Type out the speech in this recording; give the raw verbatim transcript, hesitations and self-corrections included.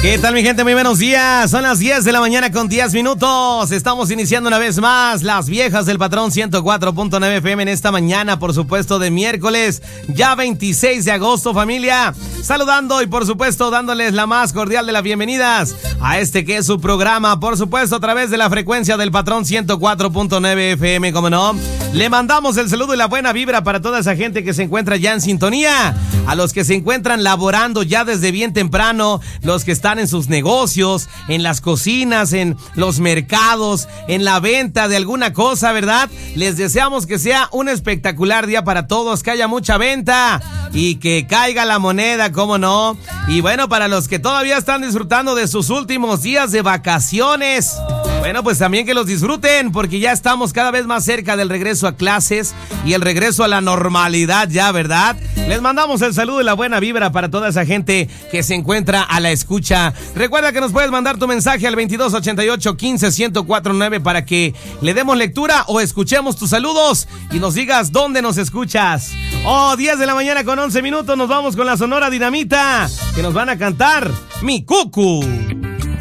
¿Qué tal, mi gente? Muy buenos días. Son las diez de la mañana con diez minutos. Estamos iniciando una vez más Las Viejas del Patrón ciento cuatro punto nueve F M en esta mañana, por supuesto, de miércoles, ya veintiséis de agosto, familia. Saludando y, por supuesto, dándoles la más cordial de las bienvenidas a este que es su programa, por supuesto, a través de la frecuencia del Patrón ciento cuatro punto nueve F M, como no. Le mandamos el saludo y la buena vibra para toda esa gente que se encuentra ya en sintonía, a los que se encuentran laborando ya desde bien temprano, los que están en sus negocios, en las cocinas, en los mercados, en la venta de alguna cosa, ¿verdad? Les deseamos que sea un espectacular día para todos, que haya mucha venta y que caiga la moneda, ¿cómo no? Y bueno, para los que todavía están disfrutando de sus últimos días de vacaciones, bueno, pues también que los disfruten, porque ya estamos cada vez más cerca del regreso a clases y el regreso a la normalidad ya, ¿verdad? Les mandamos el saludo y la buena vibra para toda esa gente que se encuentra a la escucha. Recuerda que nos puedes mandar tu mensaje al veintidós ochenta y ocho quince ciento cuatro nueve para que le demos lectura o escuchemos tus saludos y nos digas dónde nos escuchas. Oh, diez de la mañana con once minutos, nos vamos con la Sonora Dinamita, que nos van a cantar Mi Cucu.